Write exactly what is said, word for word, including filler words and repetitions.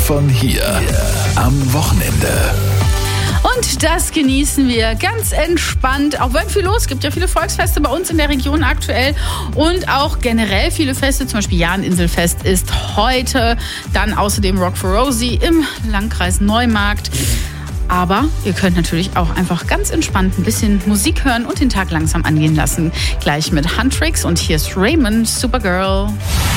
von hier am Wochenende. Und das genießen wir ganz entspannt, auch wenn viel los gibt. Ja, viele Volksfeste bei uns in der Region aktuell und auch generell viele Feste. Zum Beispiel Jahn-Inselfest ist heute. Dann außerdem Rock for Rosie im Landkreis Neumarkt. Aber ihr könnt natürlich auch einfach ganz entspannt ein bisschen Musik hören und den Tag langsam angehen lassen. Gleich mit Huntrix und hier ist Raymond, Supergirl.